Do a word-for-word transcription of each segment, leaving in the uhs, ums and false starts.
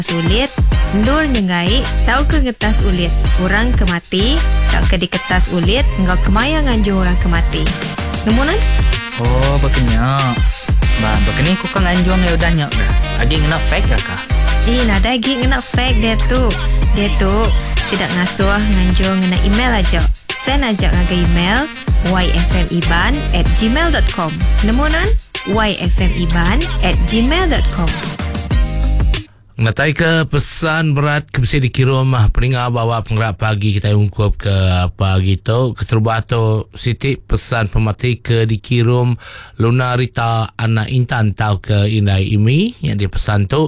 ulit, ndur nyengai, tau ke ngetas ulit, orang kemati, tak ke di kertas ulit, engkau kemaya nganjur orang kemati. Nemunan? Oh, berkenyak. Bah, berkening ku kang anjuang ya udah nyak dah. Agi ngena fake dah kah? Eh, nada lagi ngena fake dia tu. Dia tu, sidak ngasuh nganjur ngena email aja. Send aja ngaga email y f m iban at gmail dot com. Nemunan? y f m iban at gmail dot com. Natai ke pesan berat ke besi dikirim mah peninga bawa penggerak pagi kita ungkup ke pagi tu keterbato Siti pesan pemati ke dikirim Luna Rita anak Intan tau ke Indai Imi yang dia pesan tu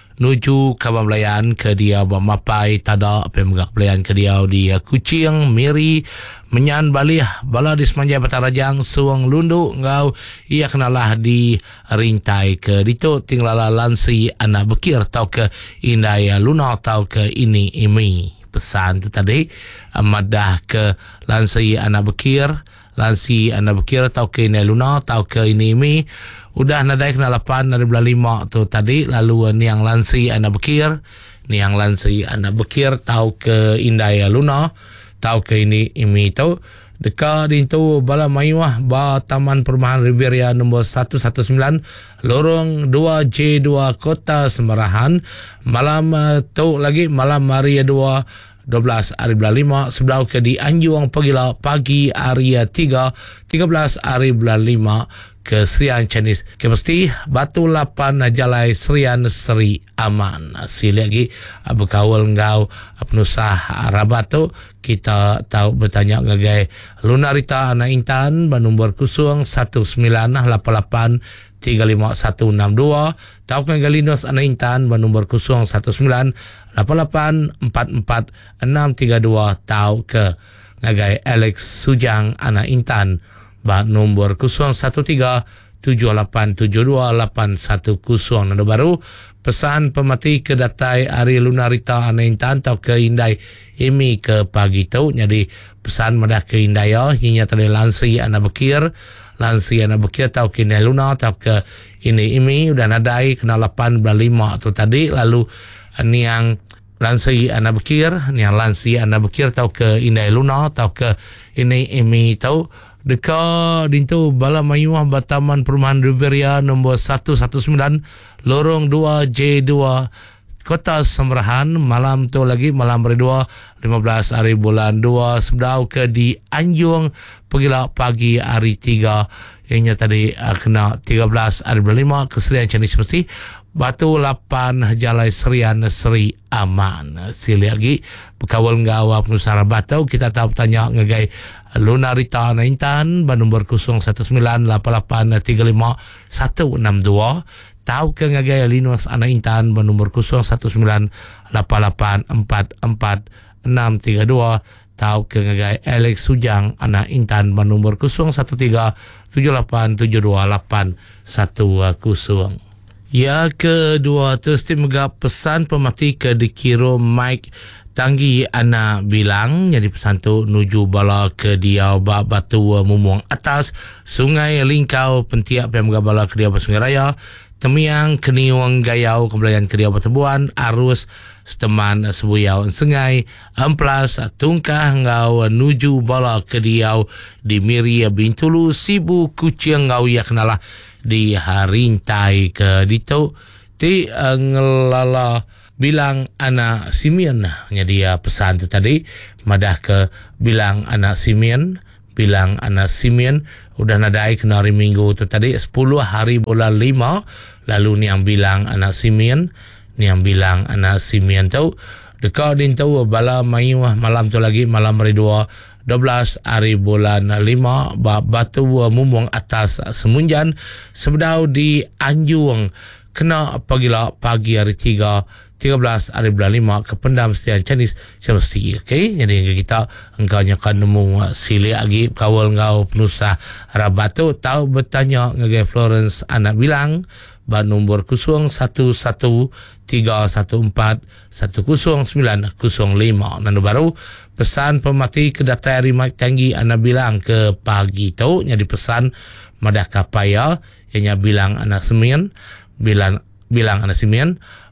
nuju kawan belayan ke dia bermapai tada pemegak belayan ke dia di Kuching Miri menyan balih bala di semanjai Batarajang suang lundu ngau ia kenalah di rintai ke ditu tinglala lansi anak bekir tau ke Indai Luna tau ke ini imi pesan tu tadi amadah ke lansi anak bekir lansi anak bekir tau ke Indai Luna tau ke ini imi udah nadai kena lapan dari bulan lima tu tadi lalu ni yang lansi anak bekir ni yang lansi anak bekir tau ke Indai Luna tau ke ini imi tu dekat di tu bala mayuah ba Taman Perumahan Riviera nombor seratus sembilan belas lorong dua J dua Kota Semerahan malam uh, tu lagi malam hari dua dua belas hari bulan lima sebelah ke di Anjuang Pagila pagi hari tiga tiga belas hari bulan lima ke Serian Chinese ke mesti Batu Lapan Jalai Serian Seri Aman sila lagi berkawal ngau penusah Rabat tu kita tahu bertanya ngagai Luna Rita anak Intan bernombor kusung satu sembilan lapan lapan tiga lima satu enam dua tahu ngagai Linus anak Intan bernombor kusung satu sembilan lapan lapan empat empat enam tiga dua tahu ke ngagai Alex Sujang anak Intan bah nombor kosong satu tiga tujuh lapan tujuh dua lapan satu kosong nado baru pesan pemati ke datai Ari Luna Rita anak Intan tau ke Indai Imi ke pagi tu jadi pesan madah ke Indai ya hinya tadi lansi anak bekir lansi anak bekir tau ke Indai Luna tau ke ini Imi udah nadai kena lapan bulan lima tu tadi lalu ni yang lansi anak bekir ni yang lansi anak bekir tau ke Indai Luna tau ke ini Imi tau dekat dintu bala mayuah Bataman Perumahan Riviera nombor seratus sembilan belas lorong dua J dua Kota Semerahan malam tu lagi malam hari dua lima belas hari bulan dua sebdau ke di Anjuang Pagila pagi hari tiga ianya tadi uh, kena tiga belas hari bulan lima ke Serian Chinese mesti Batu Lapan Jalai Serian Seri Aman sila lagi berkawal ngawa penusara Batu kita tahu tanya ngagai Luna Rita anak Intan bernombor kosong satu sembilan lapan lapan tiga lima satu enam dua tahu ke ngagai Linus anak Intan bernombor kosong satu sembilan lapan lapan empat empat enam tiga dua tahu ke ngagai Alex Sujang anak Intan bernombor kosong satu tiga tujuh lapan tujuh dua lapan satu kosong. Ya kedua tu mesti mega pesan pemati ke dikirim Mike Tanggi anak bilang jadi pesan tu nuju bala ke dia bak Batu Mumuang Atas Sungai Lingkau Pentiak pemega bala ke dia Sungai Raya Temiang Keniwang Gayau Kebelayan ke dia Tebuan Arus Seteman Sebuyau Sengai Amplas Tungkah Ngau nuju bala ke dia di Miri Bintulu Sibu Kucing Ngau ya kenalah di Harintai ke ditu ti uh, ngelala bilang anak Simeon nya dia pesan tu tadi madah ke bilang anak Simeon bilang anak Simeon udah nadai kena hari minggu tu tadi sepuluh hari bulan lima lalu ni yang bilang anak Simeon ni yang bilang anak Simeon tu dekat din tu bala mayuah malam tu lagi malam hari dua dua belas hari bulan lima Batu Mumuang Atas Semunjan sebedau di Anjuang kena pagila pagi hari tiga tiga belas hari bulan lima ke Pendam Serian Chinese semesti okey jadi kita engkau nyakan nemu sili lagi kawal engkau penusah Rabat tu tahu bertanya ngagai Florence anak bilang ba nombor kosong satu satu tiga satu empat satu kosong sembilan kosong lima nando baru pesan pemati ke datai Rimak Tanggi anak bilang ke pagi tu nya dipesan madah kapaya ianya bilang anak Semien bilang bilang anak Simeon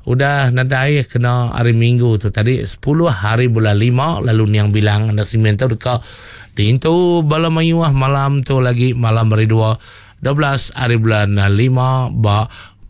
udah nadai kena hari Minggu tu tadi sepuluh hari bulan lima lalu niang bilang anak simen tu dekat di itu bala mayuah malam tu lagi malam hari dua dua belas hari bulan lima ba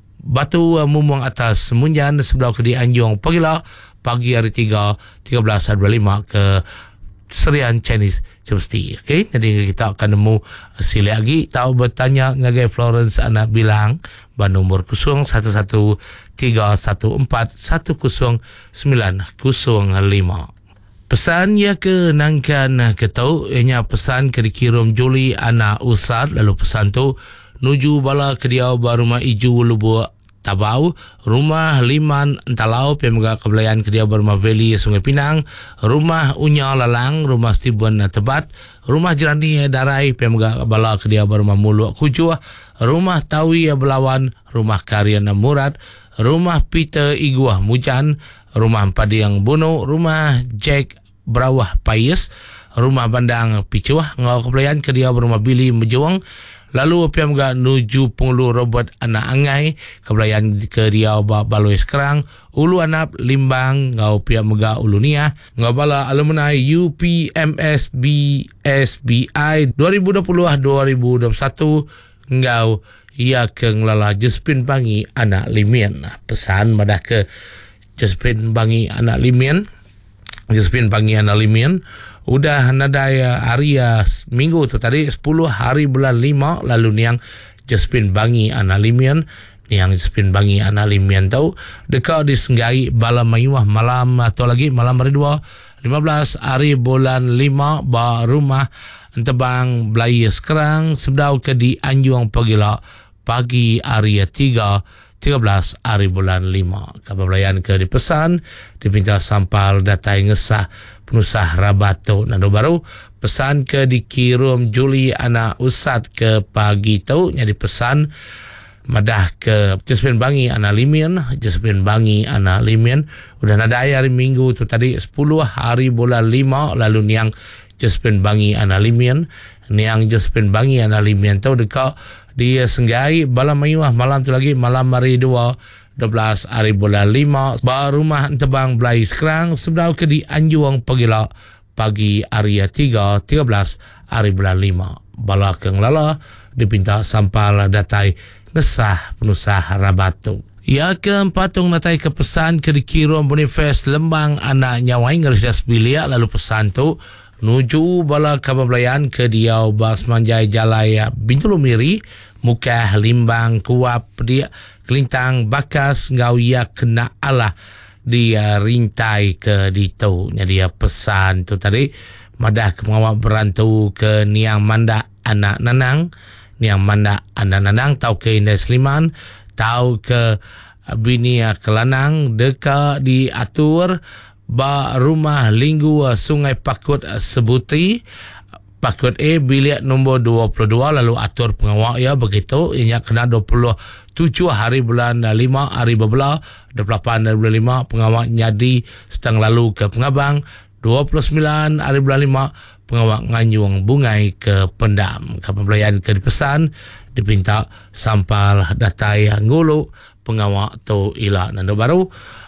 batu uh, mumuang atas semunjan sebelah ke di Anjung pagilah pagi hari tiga tiga belas hari bulan lima ke Serian Chinese University. Okay, jadi kita akan nemu sili lagi tahu bertanya ngagai Florence anak bilang ban nombor kosong satu satu tiga satu empat satu kosong sembilan kosong lima. Pesan ya ke nangkan ke tau ianya pesan ke dikirim Juli anak Usad lalu pesan tu nuju bala ke dia rumah iju lubu Tabau, rumah Liman Entalau, pemega kebelayan ke dia berumah Valley Sungai Pinang, rumah Unya Lalang, rumah Stephen Tebat, rumah Jerani Darai, pemega bala ke dia berumah Mulu Kujuh, rumah Tawi Belawan, rumah Karyan Murad, rumah Peter Iguah Mujan, rumah Padiang Bono, rumah Jack Brawah Payes, rumah Bandang Picuah, ngau kebelayan ke dia berumah Billy Mejuang. Lalu piam ga nuju Pengulu Robert anak Angai kebelayan ke Riau ba Baloi Sekarang Ulu Anap Limbang ngau piam ga Ulu Nia ngau bala alumni U P M S B S B I dua ribu dua puluh dua ribu dua puluh satu ngau ia ke ngelala Jespin Bangi anak Limian. Pesan madah ke Jespin Bangi anak Limian Jespin Bangi anak Limian udah nadaya Arya minggu tu tadi sepuluh hari bulan lima lalu niang Jespin Bangi anak Limian niang Jespin Bangi anak Limian tau dekat di Senggai bala mayuah malam atau lagi malam hari dua lima belas hari bulan lima ba rumah Entebang Belaya Sekarang sebdau ke di Anjung pagila pagi hari tiga tiga belas hari bulan lima. Kabar belayan ke dipesan dipinta sampal datai ngesah penusah Rabato Nando Baru pesan ke dikirim Juli anak Usad ke pagi tau jadi pesan madah ke Jespin Bangi anak Limian Jespin Bangi anak Limian udah nadai hari Minggu tu tadi sepuluh hari bulan lima lalu niang Jespin Bangi anak Limian niang Jespin Bangi anak Limian tau dekat di Senggai bala mayuah malam tu lagi malam hari dua dua belas hari bulan lima ba rumah Entebang Belai Sekarang sebelum ke di Anjuang pagila pagi hari tiga tiga belas hari bulan lima bala ke ngelala dipinta sampal datai ngesah penusah Rabato. Ya keempat tung natai ke pesan ke dikirim Boniface Lembang anak Nyawai ngerisdas bilia lalu pesan tu nuju bala kabablayan ke Diau Bas Manjai Jalaya Bintulu Miri Mukah Limbang Kuap dia Kelintang Bakas ngau ia kena Allah dia rintai ke dito nya dia pesan tu tadi madah ke pengawak berantau ke Niang Manda anak Nanang Niang Manda anak Nanang tau ke Indah Sliman tau ke bini Kelanang deka diatur ba rumah Linggu Sungai Pakut Sebuti Pakut A bilik nombor dua puluh dua lalu atur pengawal ya begitu ianya kena dua puluh tujuh hari bulan lima hari bebelah dua puluh lapan hari bulan lima pengawal nyadi setang lalu ke Pengabang dua puluh sembilan hari bulan lima pengawal Nganyung Bungai ke Pendam kepembelayan ke dipesan dipinta sampal datai ngulu pengawal tu ila Nando Baru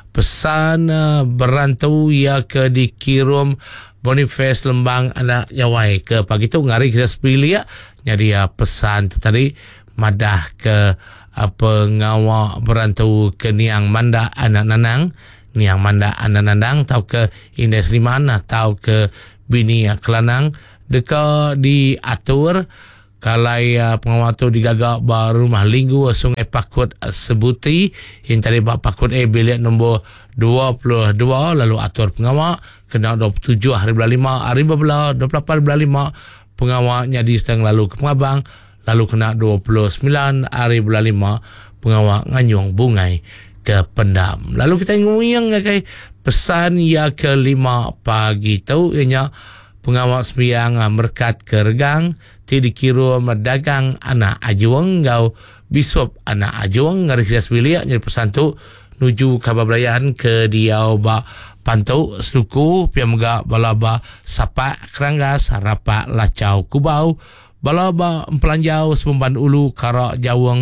pesan uh, berantau ya ke dikirim Boniface Lembang anak Nyawai ke pagi tu ngari kita sepilih ya jadi uh, pesan tu tadi madah ke uh, pengawal berantau ke Niang Manda anak Nanang Niang Manda anak Nanang tau ke Indah Sliman tau ke bini uh, Kelanang deka diatur kalai uh, pengawal tu digagak ba rumah Linggu Sungai Pakut Sebuti yang tadi ba Pakut A bilik nombor dua puluh dua lalu atur pengawal kena dua puluh tujuh hari bulan lima hari bebelah dua puluh lapan bulan lima pengawal nyadi setang lalu ke Pengabang lalu kena dua puluh sembilan hari bulan lima pengawal Nganyung Bungai ke Pendam. Lalu kita nguyang kai pesan ya ke lima pagi tu ianya pengawal sembiang merkat ke Regang ti dikirim dagang anak Ajuang ngau bisup anak Ajuang ngari kias bilik jadi pesan tu nuju kabablayan ke Diau ba Pantau Seluku piamga balaba Sapa Keranggas Rapak Lacau Kubau balaba Empelanjau Sepemban Ulu Karak Jawang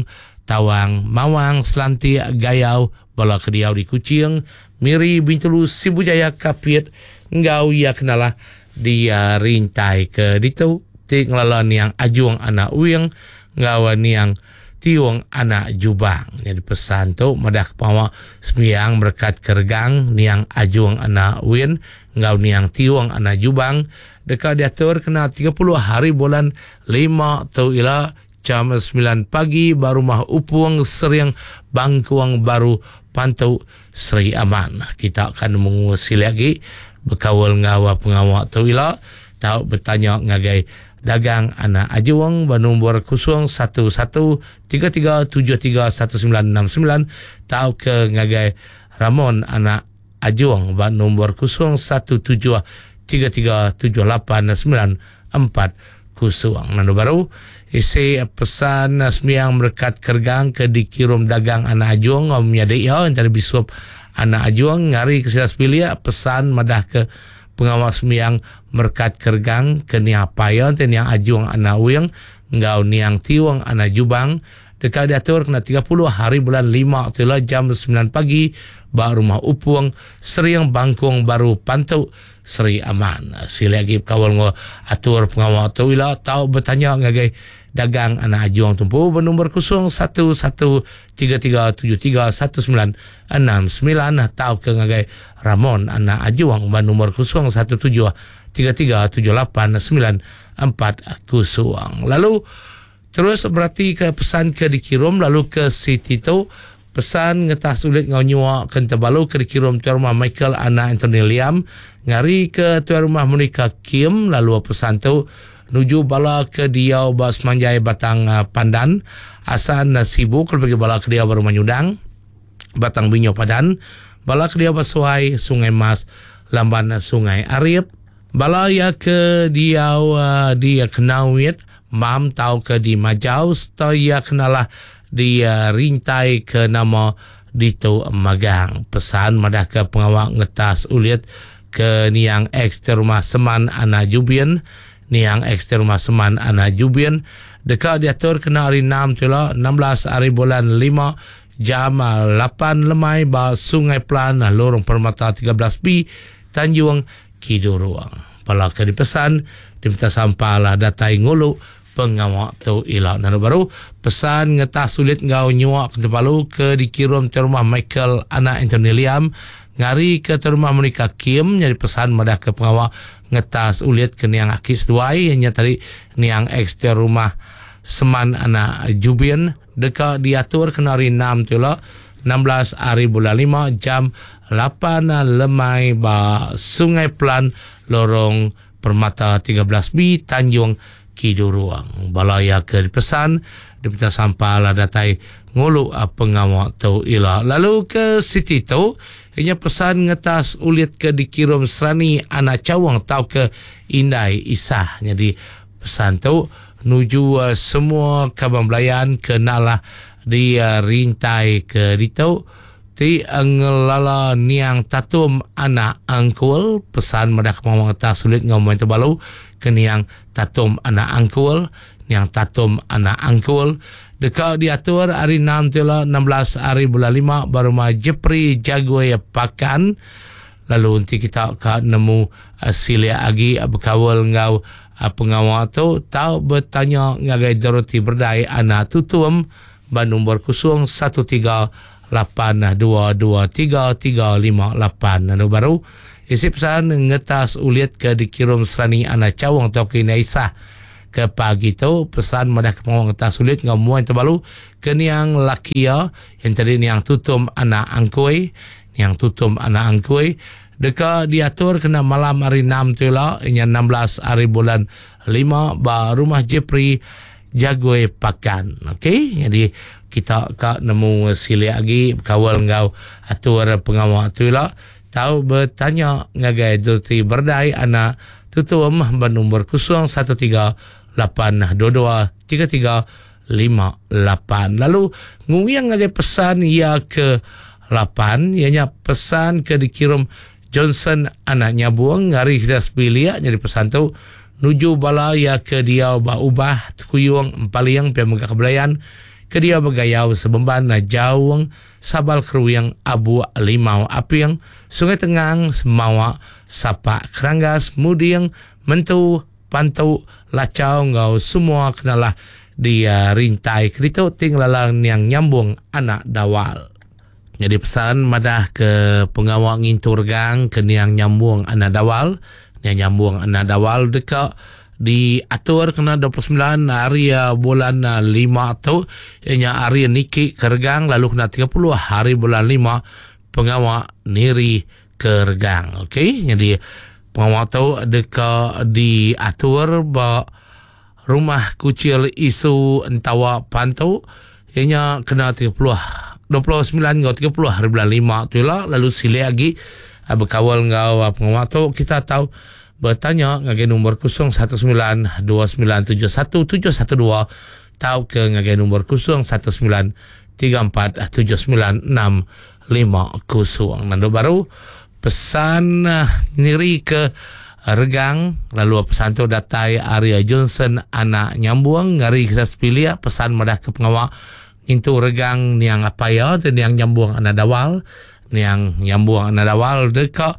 Tawang, Mawang, Selantik, Gayau, bala ke diau di Kuching, Miri, Bintulu, Sibujaya, Kapit, ngau ia kenalah dia rintai ke ditu, tik ngelalan yang ajuang anak uyang, ngau niang tiung anak jubang. Jadi pesan tu madah kepawa sembiang berkat kergang niang ajuang anak uyang, ngau niang tiung anak jubang. Dekat diatur kena tiga puluh hari bulan lima tu ila jam sembilan pagi baru mah upung seriang bangkuang baru pantau Seri Aman. Kita akan mengusi lagi berkawal ngawa pengawak tu ila tahu bertanya ngagai dagang anak ajuang bernombor kosong satu satu tiga tiga tujuh tiga satu sembilan enam sembilan tahu ke ngagai Ramon anak ajuang bernombor kosong satu tujuh tiga tiga tujuh lapan sembilan empat kosong. Nando baru isi pesan sembiang berkat kergang ke dikirum dagang anak ajuang om nyadai ya antara bisup anak ajuang ngari kesilas pilih pesan madah ke pengawas sembiang berkat kergang ke niang payon te niang ajuang anak uyang ngau niang tiwang anak jubang dekat diatur kena tiga puluh hari bulan lima tu lah jam sembilan pagi ba rumah upuang seriang bangkong baru pantau Seri Aman. Sila lagi kawal ngo atur pengawal tu ila tahu bertanya ngagai dagang anak ajuang tumpu bernombor kosong satu satu tiga tiga tujuh tiga satu sembilan enam sembilan tahu ke ngagai Ramon anak ajuang bernombor kosong satu tujuh tiga tiga tujuh lapan sembilan empat kosong. Lalu terus berarti ke pesan ke dikirim lalu ke Siti tu pesan ngetah sulit ngau nyua kenta balu ke dikirim tuan rumah Michael anak Anthony Liam ngari ke tuan rumah Monica Kim lalu pesan tu nuju bala ke diau bas manjai batang uh, pandan asan uh, sibuk kalau bagi bala ke diau baru manyudang batang binyo padan bala ke diau basuai Sungai Mas lamban uh, Sungai Arif bala ya ke diau uh, dia kenawit mam tau ke di Majau sto ya kenalah dia rintai ke nama Dito Magang. Pesan madah ke pengawak ngetas ulit ke niang eks rumah seman anak Jubian niang eks rumah seman anak Jubian dekat diatur kena hari enam tu lah enam belas hari bulan lima jam lapan lemai ba Sungai Pelan lorong Permata tiga belas B Tanjung Kiduruang. Pala ke dipesan diminta sampah lah datai ngulu pengawak tu ilau. Nano baru pesan ngetah sulit ngau nyuak ke Tepalu ke dikirim ke rumah Michael anak Anthony Liam ngari ke rumah Monica Kim jadi pesan madah ke pengawak ngetah sulit ke niang akis duai hanya tadi niang eks rumah seman anak Jubian dekat diatur kena hari enam tu lah enam belas hari bulan lima jam lapan lemai ba Sungai Pelan lorong Permata tiga belas B Tanjung Kiduruang. Balaya ke pesan diminta sampah lah datai ngulu pengawak tu ila. Lalu ke Siti tu ianya pesan ngetas ulit ke dikirim serani anak cawang tau ke Indai Isah. Jadi pesan tu nuju uh, semua kabang belayan ke nalah dia rintai ke ditu ti ngelala niang tatum anak angkul pesan madah kemauan atas sulit ngomong terbalu ke niang tatum anak angkul niang tatum anak angkul dekat diatur hari enam telah enam belas hari bulan lima baru mah Jepri Jagoy Pakan. Lalu nanti kita akan nemu uh, silia lagi uh, berkawal ngau uh, pengawal tu tahu bertanya ngagai Dorothy Berdai anak tutum ban nombor kosong satu tiga lapan dua dua tiga tiga lima lapan. Lalu baru isi pesan ngetas ulit ke dikirim serani anak cawang atau ke Naisah ke pagi tu pesan madah kemauan ngetas ulit ngamuan terbalu ke niang lakia yang tadi niang tutum anak angkui niang tutum anak angkui dekat diatur kena malam hari enam tu lah yang enam belas hari bulan lima ba rumah Jepri Jagoy Pakan. Okey, jadi kita kak nemu sili lagi kawal ngau atur pengawal tu lah tahu bertanya ngagai Dorothy Berdai anak tutum bernombor kosong satu tiga lapan dua dua tiga tiga lima lapan. Lalu nguyang ngagai pesan ia ke lapan ianya pesan ke dikirim Johnson anaknya buang ngari kita sebilia jadi pesan tu nuju bala ya ke dia ba ubah kuyung empaliang pemegah kebelayan kedia bergayau sebemban na jawang sabal keruyang abu limau apiang Sungai Tengang semawa sapa keranggas mudiang mentu pantau lacau ngau semua kenalah dia rintai kerito tinglalang yang nyambung anak dawal. Jadi pesan madah ke pengawal ngintur gang ke yang nyambung anak dawal, yang nyambung anak dawal dekat diatur kena dua puluh sembilan hari bulan lima tu ianya hari niki kergang lalu kena tiga puluh hari bulan lima pengawal niri kergang. Okey, jadi pengawal tu dekat diatur ba rumah kucil isu entawa pantau ianya kena tiga puluh dua puluh sembilan ngau tiga puluh hari bulan lima tu lah lalu sile lagi berkawal ngau pengawal tu kita tahu bertanya ngagai nombor kosong satu sembilan dua sembilan tujuh satu tujuh satu dua tahu ke ngagai nombor kosong satu sembilan tiga empat tujuh sembilan enam lima kosong. Nando baru pesan uh, niri ke Regang lalu pesan tu datai Arya Johnson anak nyambung ngari kita sepilia pesan madah ke pengawal itu Regang niang apa ya dan yang nyambung anak dawal niang nyambung anak dawal dekat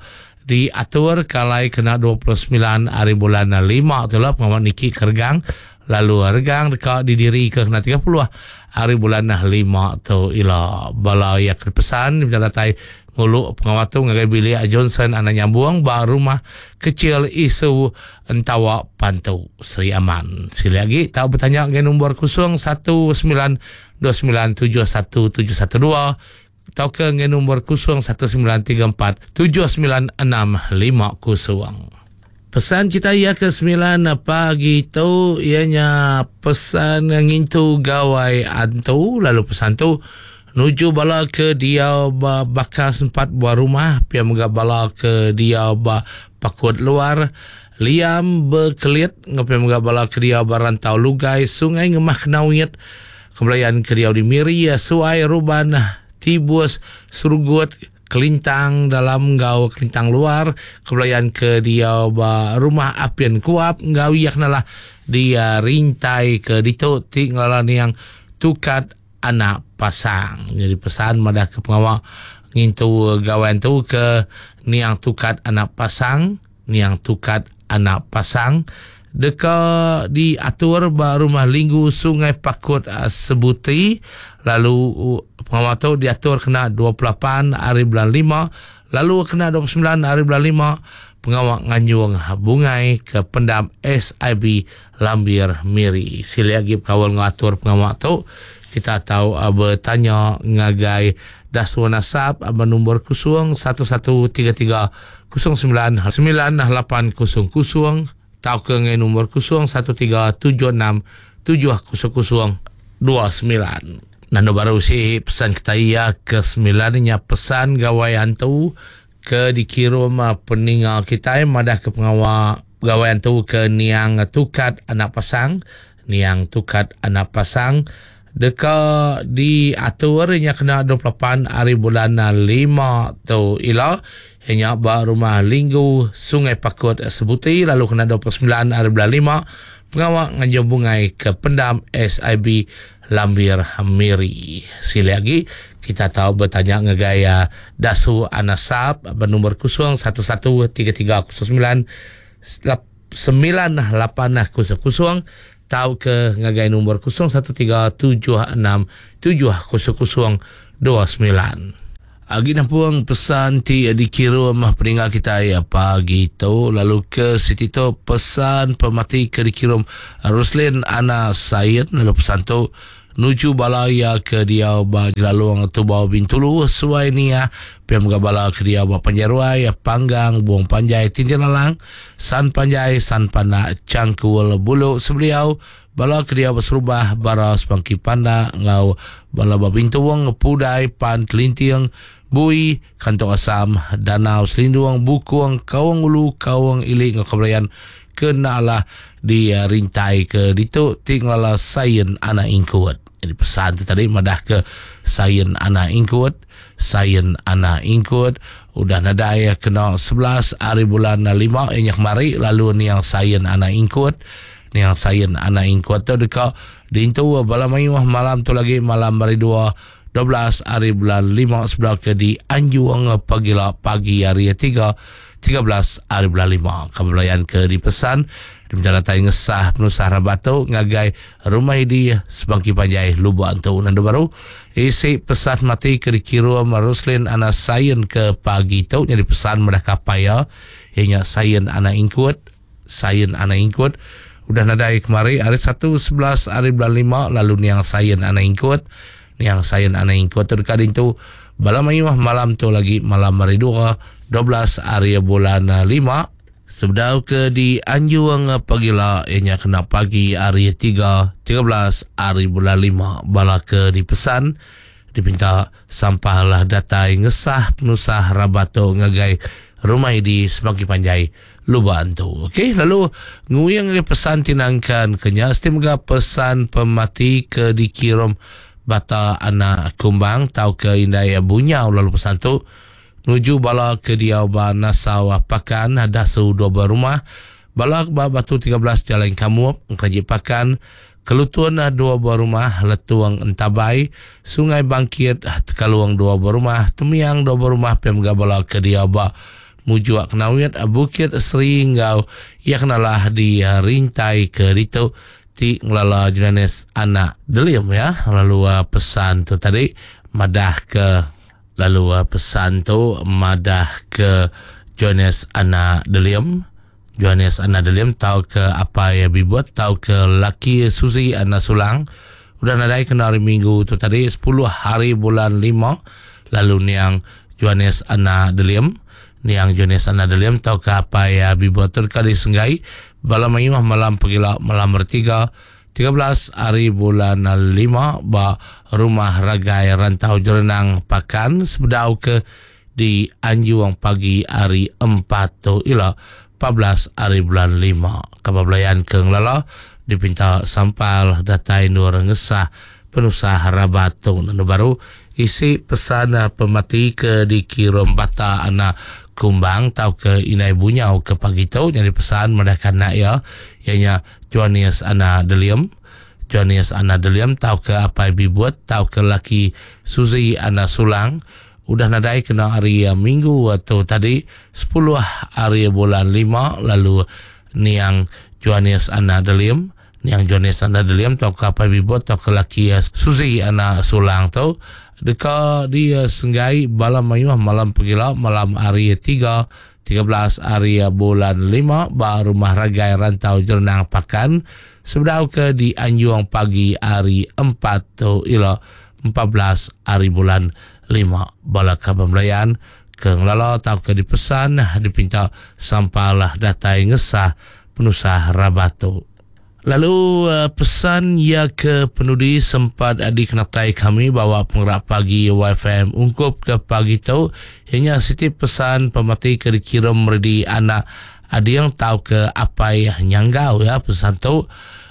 diatur kalai kena dua puluh sembilan hari bulan lima tu lah pengawal niki kergang lalu Regang dekat didiri ke kena tiga puluh hari bulan lima tu ila bala ya pesan minta datai ngulu pengawal tu ngagai bilik Johnson anak nyambung ba rumah kecil isu entawa pantau Seri Aman. Sila lagi tahu bertanya ngagai nombor kosong satu sembilan dua sembilan tujuh satu tujuh satu dua atau ke ngagai nombor kosong satu sembilan tiga empat tujuh sembilan enam lima kosong. Pesan kita ya ke sembilan pagi tu ianya pesan ngintu gawai antu lalu pesan tu nuju bala ke dia ba bakas empat buah rumah pia mega bala ke dia ba pakut luar liam berkelit ngapi mega bala ke dia barantau lugai sungai ngemah kenawit kebelayan ke dia di miri suai ruban tibus surugut kelintang dalam ngau kelintang luar kebelayan ke dia ba rumah apian kuap ngau yaknalah dia rintai ke ditu tinggalan yang tukat anak pasang. Jadi pesan madah ke pengawal ngintu gawan tu ke niang tukat anak pasang, niang tukat anak pasang dekat diatur ba rumah linggu Sungai Pakut uh, Sebuti lalu uh, pengawal tu diatur kena dua puluh lapan hari bulan lima lalu kena dua puluh sembilan hari bulan lima pengawal nganyung bungai ke pendam S I B Lambir Miri. Sila lagi kawal ngatur pengawal tu kita tahu uh, bertanya ngagai daswa nasab uh, nombor kosong satu satu tiga tiga kosong sembilan sembilan lapan kosong kosong tahu ke ngai nombor kosong satu tiga tujuh enam tujuh kosong kosong dua sembilan. Nando baru si pesan kita ya ke sembilannya pesan gawaian tu ke dikirim uh, peninggal kita madah ke pengawal gawaian tu ke niang tukat anak pasang niang tukat anak pasang dekat diaturnya kena dua puluh lapan hari bulan lima tu ila hanya ba rumah linggu Sungai Pakut Sebuti lalu kena dua puluh sembilan hari bulan lima pengawal nganjung bungai ke pendam S I B Lambir Miri. Sila lagi kita tahu bertanya ngegaya dasu anasab bernomor kosong satu satu tiga tiga kosong sembilan sembilan lapan kosong kosong tahu ke ngagai nombor kosong satu tiga tujuh enam tujuh kosong kosong dua sembilan. Agi nampuang pesan ti dikirim peninggal kita ya pagi tu lalu ke siti tu pesan pemati ke dikirim Roslin Ana Said lalu pesan tu nuju balaya ke dia ba jalalung tu bawa Bintulu suai nia pem gabala ke dia ba Panjaruai Panggang Buang Panjai Tintinalang San Panjai San Pana Cangkul Bulu sebeliau bala ke dia berserubah baras Pangki Panda ngau bala ba Bintuwang Pudai Pan Kelintiang Bui Kantong Asam Danau Selindung Bukuang Kawang Ulu Kawang Ilik ngakabelayan kenalah dia rintai ke ditu tinggalah sain anak ingkut. Jadi pesan tu tadi madah ke sain anak ingkut, sain anak ingkut udah nadai kena sebelas hari bulan lima enyak mari lalu ni yang sain anak ingkut yang sayin anak ingkuat tu dekat di itu bala mayuh malam tu lagi malam hari dua dua belas hari bulan lima sebelah ke di Anjuang pagi lah pagi hari tiga tiga belas hari bulan lima kebelayan ke di pesan di menjana tay ngesah penusah rabatu ngagai rumah di Sebangki Panjai Lubuk Antu nandu baru isi pesan mati ke dikiru Maruslin anak sayin ke pagi tu jadi pesan mereka kapaya ianya sayin anak ingkut sayin anak ingkut udah nadai kemari hari satu sebelas hari bulan lima lalu niang sayin anak ingkut niang sayin anak ingkut tu dekat itu bala mayuh malam tu lagi malam hari dua dua belas hari bulan lima sebedau ke di Anjuang pagila ianya kena pagi hari tiga tiga belas hari bulan lima bala ke di pesan dipinta sampahlah datai ngesah penusah rabato ngagai rumah di Sebangki Panjai Lubuk Antu. Okey, lalu nguyang ke pesan tinangkan kenya stimga pesan pemati ke dikirim bata anak kumbang tau ke indai bunyau lalu pesan tu nuju bala ke dia ba nasawa pakan ada su dua rumah bala ba batu tiga belas jalan kamu kaji pakan kelutuan dua buah rumah letuang entabai sungai bangkit kaluang dua buah rumah tumiang dua buah rumah pemga bala ke dia ba mujuak kenawit bukit Sri ngau ia kenalah di rintai ke itu ti ngelala jenis anak delium ya lalu uh, pesan tu tadi madah ke lalu uh, pesan tu madah ke jenis anak delium jenis anak delium tahu ke apa ya dibuat tahu ke laki Susi anak sulang udah nadai kena hari minggu tu tadi sepuluh hari bulan lima lalu niang jenis anak delium niang jenis anak delium tahu ke apa ya dibuat tu kali senggai bala mayuh malam pagila malam bertiga tiga belas hari bulan lima ba rumah ragai rantau jerenang pakan sebedau ke di Anjuang pagi hari empat tu ila empat belas hari bulan lima kabablayan ke ngelala dipinta sampal datai nur ngesah penusah rabatu nandu baru isi pesan pemati ke dikirim bata anak kumbang tau ke inai bunyau ke pagi tu jadi pesan mereka nak ya ianya Johannes Ana Delium Johannes Ana Delium tau ke apa yang buat tau ke laki Suzy Ana Sulang udah nadai kena hari minggu atau tadi sepuluh hari bulan lima lalu niang Johannes Ana Delium niang Johannes Ana Delium tau ke apa yang buat tau ke laki Suzy Ana Sulang tu dekat dia senggai malam mayuh malam pagila malam hari tiga tiga belas hari bulan lima ba rumah ragai rantau jerenang pakan sebedau ke di Anjuang pagi hari empat tu ila empat belas hari bulan lima bala kabamlayan ke ngelala tau ke dipesan dipinta sampalah datai ngesah penusah rabatu. Lalu uh, pesan ya ke penudi sempat adik natai kami bawa penggerak pagi Y F M ungkup ke pagi tu hanya siti pesan pemati ke dikirim meredi anak ada yang tahu ke apa yang nyanggau ya pesan tu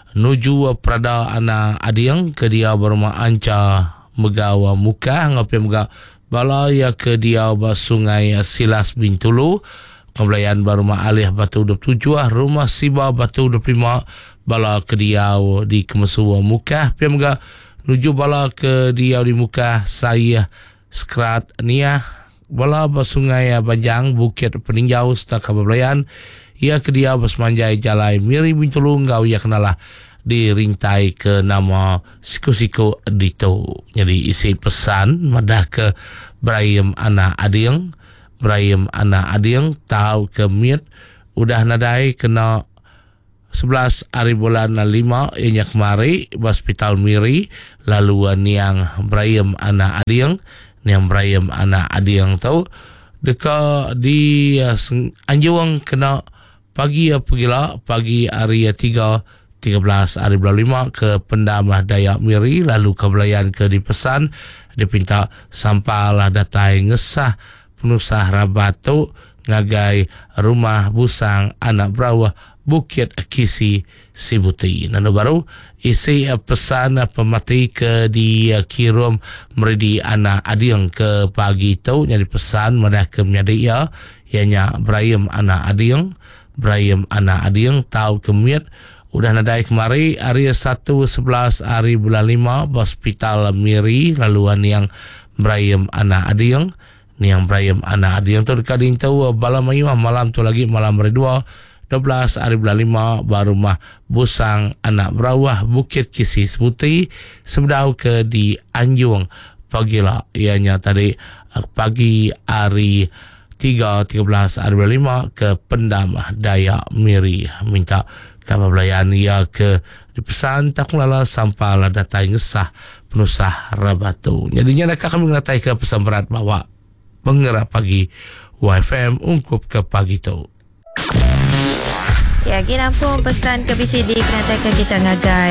nuju prada anak ada yang ke dia berumah anca megawa muka ngapi mega bala ya ke dia ba sungai Silas Bintulu kebelayan barumah alih batu dua puluh tujuh rumah Siba batu dua puluh lima bala ke diau di Kemesua muka pemga nuju bala ke diau di muka saya skrat nia bala basungai Banjang Bukit Peninjau stak kabelayan ia ke diau basmanjai jalai miri bintulu ngau ia kenalah di rintai ke nama siku-siku dito jadi isi pesan madah ke Brahim anak ading Brahim anak ading tahu ke mit udah nadai kena sebelas hari bulan lima ianya kemari hospital Miri lalu niang Brahim anak ading niang Brahim anak ading tahu dekat di uh, Anjuang kena pagi pagila pagi hari tiga tiga belas hari bulan lima ke Pendamah Dayak Miri lalu kebelayan ke dipesan dipinta sampalah datai ngesah penusah rabatu ngagai rumah busang anak berawa Bukit Kisi Sibuti. Nano baru isi pesan pemati ke di kirim meredi anak adiang ke pagi tu jadi pesan mereka menjadi ya ianya Brahim anak adiang Brahim anak adiang tahu kemit Udah nadai kemari hari satu sebelas hari bulan lima hospital Miri laluan yang berayam anak adiang ni yang berayam anak adiang tu dekat tahu balam ayu malam tu lagi malam hari dua dua belas hari bulan lima baru mah busang anak berawah Bukit Kisis Putih sebedau ke di Anjung pagilah ianya tadi pagi hari tiga belas hari bulan lima ke Pendam Dayak Miri minta kabar belayan ia ke dipesan tak lala sampai lah datai ngesah penusah rabatu. Jadinya nak kami ngatai ke pesan berat bawa penggerak pagi Y F M ungkup ke pagi tu. Ya, kita lampung pesan ke B C D kena ke kita ngagai